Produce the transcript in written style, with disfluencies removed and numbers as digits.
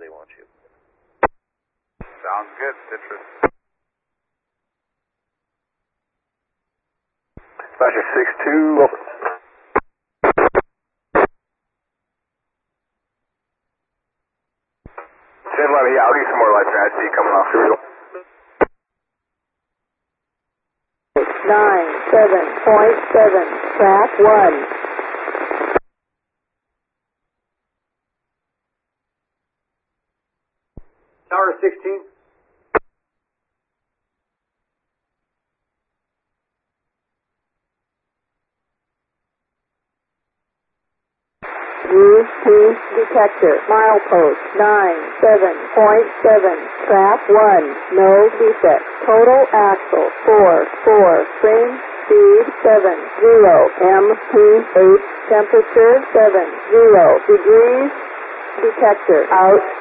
they want you. Sounds good, Citrus. Roger, 6-2, open. Yeah, I'll get some more lights, man. I see you coming off the riddle. 97.7, track 1. Tower 16. UP detector, milepost 97.7, track 1, no defect. Total axle 4, frame speed 70, MPH temperature 70 degrees, detector out.